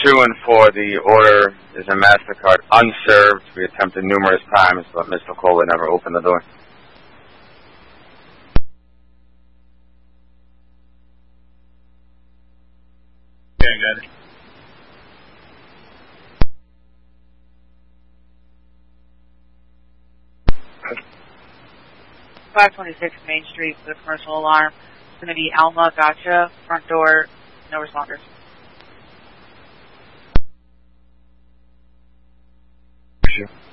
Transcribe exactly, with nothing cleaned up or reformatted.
two and four, the order is a MasterCard unserved. We attempted numerous times, but Mister Kohler never opened the door. Yeah, I got it. five twenty-six Main Street for the commercial alarm. It's going to be Alma Gotcha, front door, no responders. Sure.